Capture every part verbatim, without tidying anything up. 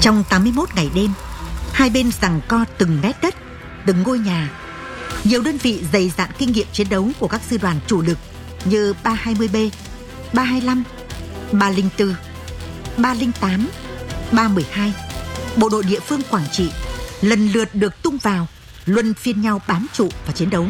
Trong tám mươi mốt ngày đêm, hai bên giằng co từng mét đất, từng ngôi nhà. Nhiều đơn vị dày dạn kinh nghiệm chiến đấu của các sư đoàn chủ lực như ba hai mươi B, ba hai lăm, ba không bốn, ba không tám, ba một hai, bộ đội địa phương Quảng Trị lần lượt được tung vào, luân phiên nhau bám trụ và chiến đấu.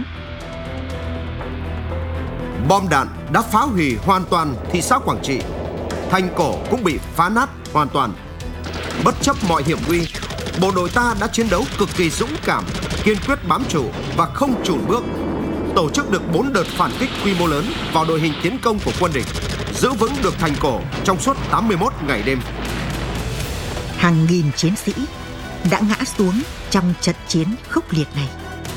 Bom đạn đã phá hủy hoàn toàn thị xã Quảng Trị. Thành Cổ cũng bị phá nát hoàn toàn. Bất chấp mọi hiểm nguy, bộ đội ta đã chiến đấu cực kỳ dũng cảm, kiên quyết bám trụ và không chùn bước, tổ chức được bốn đợt phản kích quy mô lớn vào đội hình tiến công của quân địch, giữ vững được Thành Cổ trong suốt tám mươi mốt ngày đêm. Hàng nghìn chiến sĩ đã ngã xuống trong trận chiến khốc liệt này.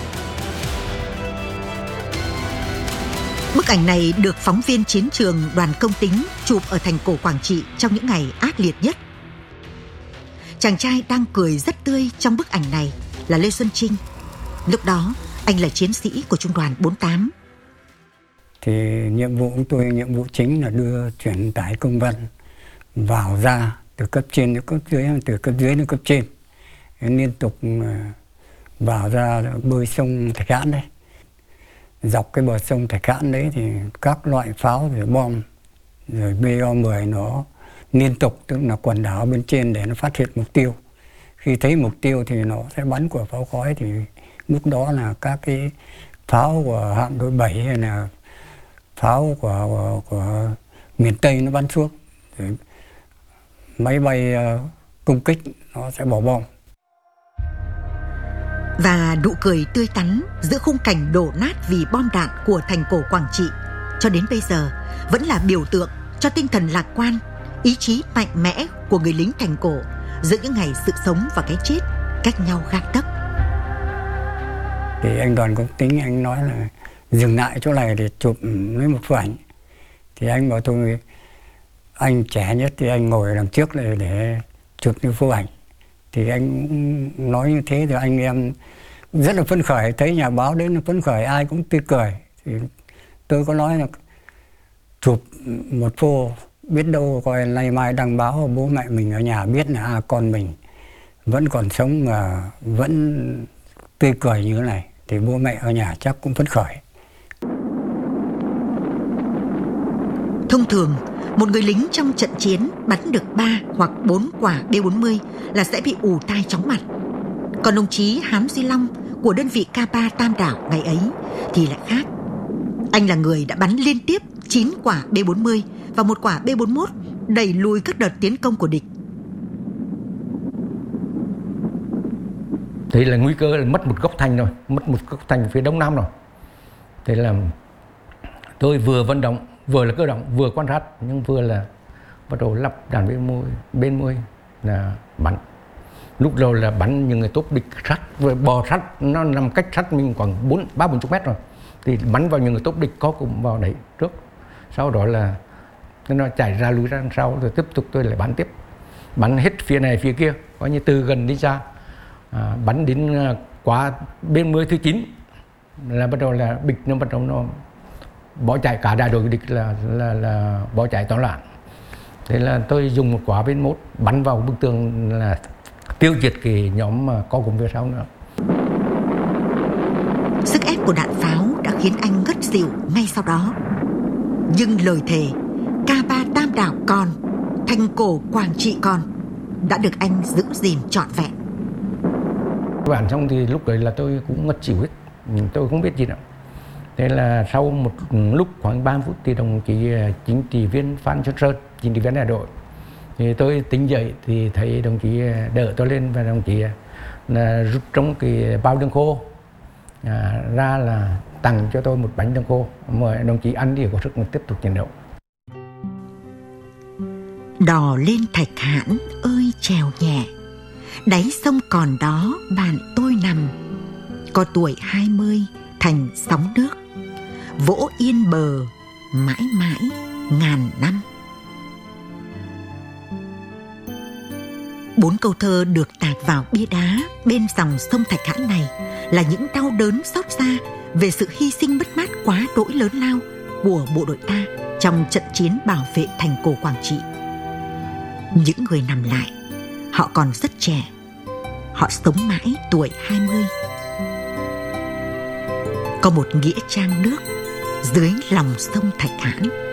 Bức ảnh này được phóng viên chiến trường Đoàn Công Tính chụp ở Thành Cổ Quảng Trị trong những ngày ác liệt nhất. Chàng trai đang cười rất tươi trong bức ảnh này là Lê Xuân Trinh. Lúc đó, anh là chiến sĩ của Trung đoàn bốn tám. Thì nhiệm vụ của tôi, nhiệm vụ chính là đưa truyền tải công văn vào ra từ cấp trên đến cấp dưới, từ cấp dưới đến cấp trên. Liên tục vào ra bơi sông Thạch Hãn đấy. Dọc cái bờ sông Thạch Hãn đấy thì các loại pháo rồi bom rồi B O mười nó liên tục, tức là quần đảo bên trên để nó phát hiện mục tiêu. Khi thấy mục tiêu thì nó sẽ bắn của pháo khói, thì lúc đó là các cái pháo của hạm đội bảy hay là pháo của, của, của miền Tây nó bắn xuống. Rồi máy bay uh, công kích nó sẽ bỏ bom. Và nụ cười tươi tắn giữa khung cảnh đổ nát vì bom đạn của Thành Cổ Quảng Trị cho đến bây giờ vẫn là biểu tượng cho tinh thần lạc quan, ý chí mạnh mẽ của người lính Thành Cổ giữa những ngày sự sống và cái chết cách nhau gang tấc. Thì anh Đoàn Công Tính anh nói là dừng lại chỗ này để chụp lấy một bức ảnh. Thì anh bảo tôi, anh trẻ nhất thì anh ngồi đằng trước này để chụp những bức ảnh. Thì anh nói như thế thì anh em rất là phấn khởi, thấy nhà báo đến là phấn khởi, ai cũng tươi cười. Thì tôi có nói là chụp một phô, biết đâu coi nay mai đăng báo bố mẹ mình ở nhà biết là à, con mình vẫn còn sống mà vẫn tươi cười như thế này, thì bố mẹ ở nhà chắc cũng phấn khởi. Thông thường, một người lính trong trận chiến bắn được ba hoặc bốn quả B bốn mươi là sẽ bị ù tai chóng mặt. Còn đồng chí Hán Duy Long của đơn vị K ba Tam Đảo ngày ấy thì lại khác. Anh là người đã bắn liên tiếp chín quả B bốn mươi và một quả B bốn mốt đẩy lùi các đợt tiến công của địch. Thế là nguy cơ là mất một góc thành rồi, mất một góc thành phía đông nam rồi. Thế là tôi vừa vận động, vừa là cơ động, vừa quan sát, nhưng vừa là bắt đầu lắp đạn bên môi, bên môi là bắn. Lúc đầu là bắn những người tốt địch sắt, rồi bò sắt, nó nằm cách sắt mình khoảng bốn, ba bốn chục mét rồi. Thì bắn vào những người tốt địch có cùng vào đấy trước. Sau đó là nó chạy ra lùi ra sau, rồi tiếp tục tôi lại bắn tiếp. Bắn hết phía này phía kia, coi như từ gần đi xa. À, bắn đến quá bên mươi thứ chín là bắt đầu là địch nó bắt đầu nó bỏ chạy, cả đại đội địch là là là bỏ chạy toán loạn. Thế là tôi dùng một quả bên mốt bắn vào bức tường là tiêu diệt cái nhóm mà có cùng phía sau nữa. Sức ép của đạn pháo đã khiến anh ngất xỉu ngay sau đó. Nhưng lời thề K ba Tam Đảo còn, Thành Cổ Quảng Trị còn đã được anh giữ gìn trọn vẹn. Bản xong thì lúc đấy là tôi cũng ngất xỉu hết, tôi không biết gì nữa. Thế là sau một lúc khoảng ba mươi phút thì đồng chí chính trị viên Phan Xuân Sơn, chính trị viên đại đội, thì tôi tỉnh dậy thì thấy đồng chí đỡ tôi lên và đồng chí là rút trong cái bao đường khô à, ra là tặng cho tôi một bánh đường khô, mời đồng chí ăn đi có sức mà tiếp tục chiến đấu. Đò lên Thạch Hãn ơi trèo nhẹ, đáy sông còn đó bạn tôi nằm, có tuổi hai mươi thành sóng nước, vỗ yên bờ mãi mãi ngàn năm. Bốn câu thơ được tạc vào bia đá bên dòng sông Thạch Hãn này là những đau đớn xót xa về sự hy sinh mất mát quá đỗi lớn lao của bộ đội ta trong trận chiến bảo vệ Thành Cổ Quảng Trị. Những người nằm lại họ còn rất trẻ. Họ sống mãi tuổi hai mươi. Có một nghĩa trang nước dưới lòng sông Thạch Hãn.